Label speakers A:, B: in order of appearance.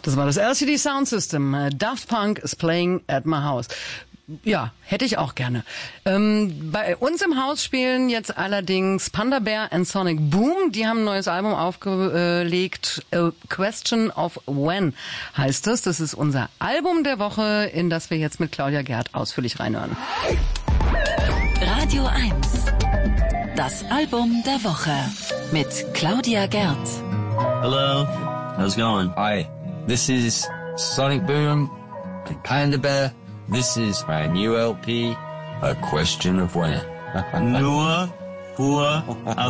A: Das war das LCD Sound System. Daft Punk is playing at my house. Ja, hätte ich auch gerne. Bei uns im Haus spielen jetzt allerdings Panda Bear and Sonic Boom. Die haben ein neues Album aufgelegt. A Question of When heißt es. Das ist unser Album der Woche, in das wir jetzt mit Claudia Gerd ausführlich reinhören.
B: Radio 1. Das Album der Woche mit Claudia Gerd.
C: Hello, how's it going?
D: Hi, this is Sonic Boom and Panda Bear. This is my new LP, A Question of When.
C: Nur, a